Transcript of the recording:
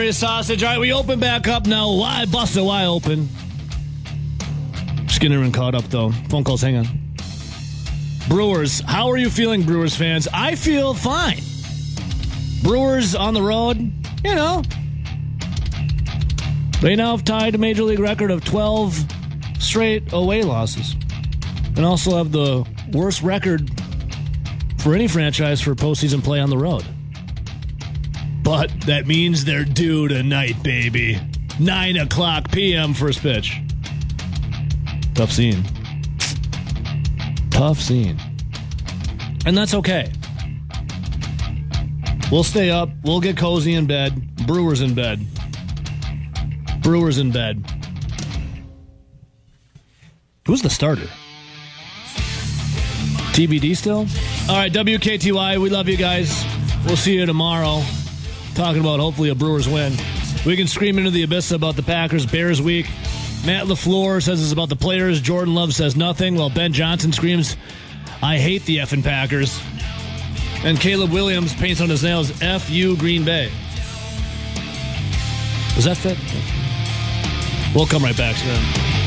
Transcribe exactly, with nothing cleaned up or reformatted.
Sausage. All right, we open back up now. Why bust it wide open? Skinner and caught up though. Phone calls, hang on. Brewers, how are you feeling, Brewers fans? I feel fine. Brewers on the road, you know. They now have tied a major league record of twelve straight away losses, and also have the worst record for any franchise for postseason play on the road. But that means they're due tonight, baby. nine o'clock p.m. first pitch. Tough scene. Tough scene. And that's okay. We'll stay up. We'll get cozy in bed. Brewers in bed. Brewers in bed. Who's the starter? T B D still? All right, W K T Y, we love you guys. We'll see you tomorrow. Talking about hopefully a Brewers win. We can scream into the abyss about the Packers Bears week. Matt LaFleur says it's about the players. Jordan Love says nothing, while Ben Johnson screams, I hate the effing Packers. And Caleb Williams paints on his nails, F U Green Bay. Does that fit? We'll come right back to them.